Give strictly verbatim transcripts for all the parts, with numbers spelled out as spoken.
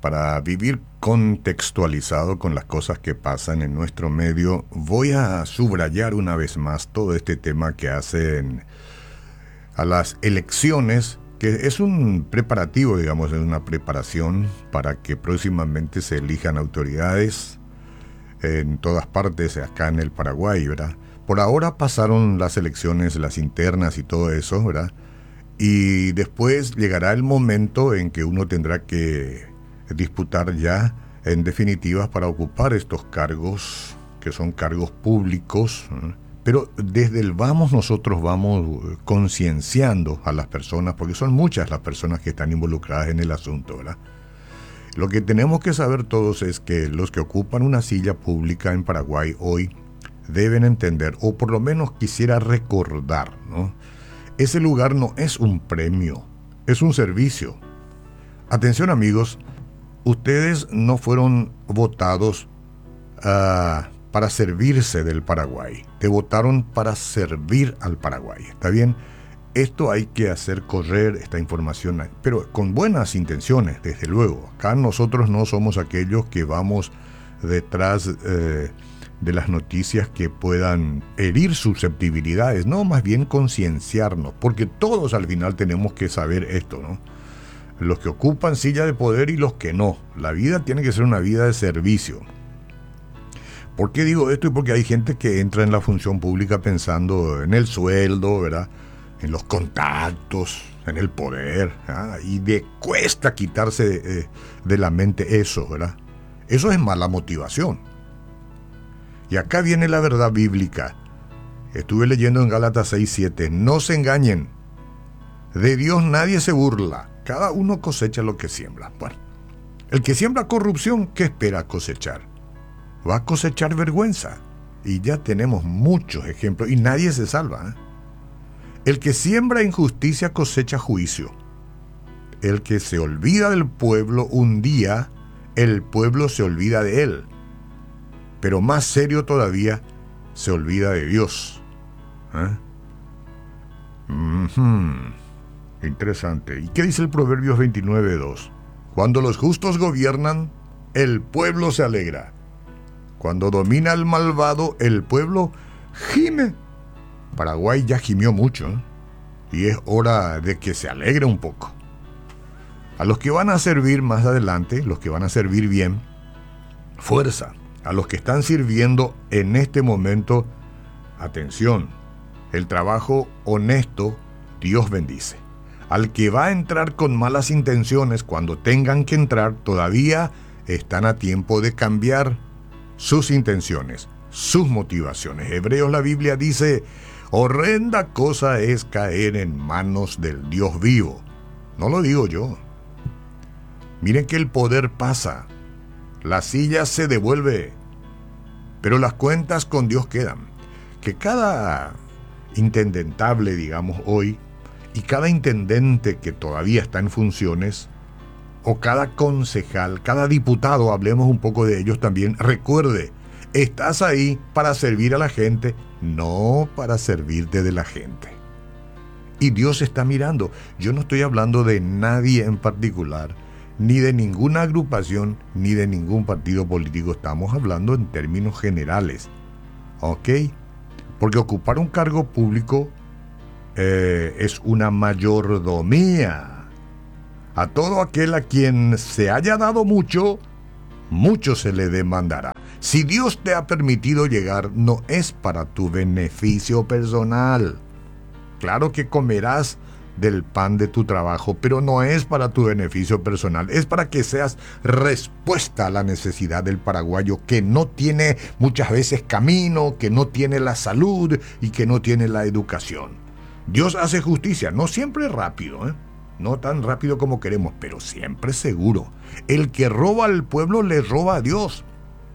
para vivir contextualizado con las cosas que pasan en nuestro medio, voy a subrayar una vez más todo este tema que hacen a las elecciones, que es un preparativo, digamos, es una preparación para que próximamente se elijan autoridades en todas partes, acá en el Paraguay, ¿verdad? Por ahora pasaron las elecciones, las internas y todo eso, ¿verdad? Y después llegará el momento en que uno tendrá que disputar ya, en definitiva, para ocupar estos cargos, que son cargos públicos, ¿eh? Pero desde el vamos nosotros vamos concienciando a las personas, porque son muchas las personas que están involucradas en el asunto, ¿verdad? Lo que tenemos que saber todos es que los que ocupan una silla pública en Paraguay hoy deben entender, o por lo menos quisiera recordar, ¿no? Ese lugar no es un premio, es un servicio. Atención amigos, ustedes no fueron votados uh, para servirse del Paraguay, te votaron para servir al Paraguay, ¿está bien? Esto hay que hacer correr esta información, pero con buenas intenciones, desde luego. Acá nosotros no somos aquellos que vamos detrás eh, de las noticias que puedan herir susceptibilidades, no, más bien concienciarnos, porque todos al final tenemos que saber esto, ¿no? Los que ocupan silla de poder y los que no. La vida tiene que ser una vida de servicio. ¿Por qué digo esto? Y porque hay gente que entra en la función pública pensando en el sueldo, ¿verdad? En los contactos, en el poder, ¿ah? Y de cuesta quitarse de, eh, de la mente eso, ¿verdad? Eso es mala motivación. Y acá viene la verdad bíblica. Estuve leyendo en Gálatas seis siete. No se engañen. De Dios nadie se burla. Cada uno cosecha lo que siembra. Bueno, el que siembra corrupción, ¿qué espera cosechar? Va a cosechar vergüenza. Y ya tenemos muchos ejemplos y nadie se salva, ¿eh? El que siembra injusticia cosecha juicio. El que se olvida del pueblo, un día el pueblo se olvida de él. Pero más serio todavía, se olvida de Dios. ¿Eh? Mm-hmm. Interesante. ¿Y qué dice el Proverbios veintinueve dos? Cuando los justos gobiernan, el pueblo se alegra. Cuando domina el malvado, el pueblo gime. Paraguay ya gimió mucho, ¿eh? Y es hora de que se alegre un poco. A los que van a servir más adelante, los que van a servir bien, fuerza. A los que están sirviendo en este momento, atención. El trabajo honesto, Dios bendice. Al que va a entrar con malas intenciones, cuando tengan que entrar, todavía están a tiempo de cambiar sus intenciones, sus motivaciones. Hebreos, la Biblia dice: horrenda cosa es caer en manos del Dios vivo. No lo digo yo. Miren que el poder pasa, la silla se devuelve, pero las cuentas con Dios quedan. Que cada intendentable, digamos, hoy, y cada intendente que todavía está en funciones, o cada concejal, cada diputado, hablemos un poco de ellos también, recuerde, estás ahí para servir a la gente, no para servirte de la gente. Y Dios está mirando. Yo no estoy hablando de nadie en particular, ni de ninguna agrupación, ni de ningún partido político. Estamos hablando en términos generales. ¿Ok? Porque ocupar un cargo público eh, es una mayordomía. A todo aquel a quien se haya dado mucho, mucho se le demandará. Si Dios te ha permitido llegar, no es para tu beneficio personal. Claro que comerás del pan de tu trabajo, pero no es para tu beneficio personal. Es para que seas respuesta a la necesidad del paraguayo, que no tiene muchas veces camino, que no tiene la salud y que no tiene la educación. Dios hace justicia, no siempre rápido, ¿eh? No tan rápido como queremos, pero siempre seguro. El que roba al pueblo le roba a Dios.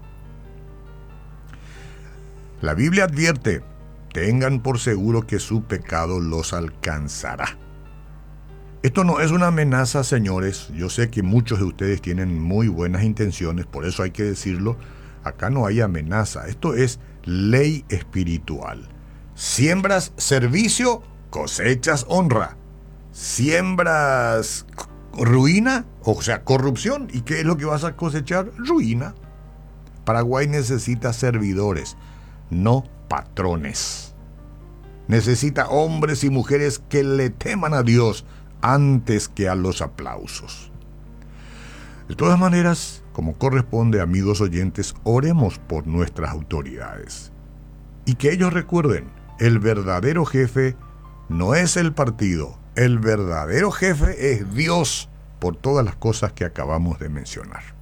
La Biblia advierte: tengan por seguro que su pecado los alcanzará. Esto no es una amenaza, señores. Yo sé que muchos de ustedes tienen muy buenas intenciones, por eso hay que decirlo. Acá no hay amenaza. Esto es ley espiritual. Siembras servicio, cosechas honra. Siembras ruina, o sea, corrupción. ¿Y qué es lo que vas a cosechar? Ruina. Paraguay necesita servidores, no patrones. Necesita hombres y mujeres que le teman a Dios antes que a los aplausos. De todas maneras, como corresponde, amigos oyentes, oremos por nuestras autoridades. Y que ellos recuerden, el verdadero jefe no es el partido, el verdadero jefe es Dios, por todas las cosas que acabamos de mencionar.